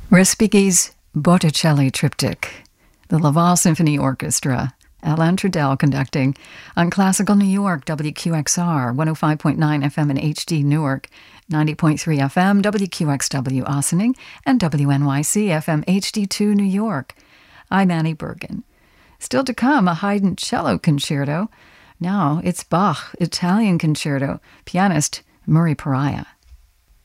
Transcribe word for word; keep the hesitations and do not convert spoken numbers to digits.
Respighi's Botticelli Triptych, the Laval Symphony Orchestra, Alain Trudel conducting on Classical New York, W Q X R, one oh five point nine F M in H D Newark, ninety point three F M, W Q X W Ossining, and W N Y C F M H D two New York. I'm Annie Bergen. Still to come, a Haydn cello concerto. Now it's Bach Italian concerto, pianist Murray Pariah.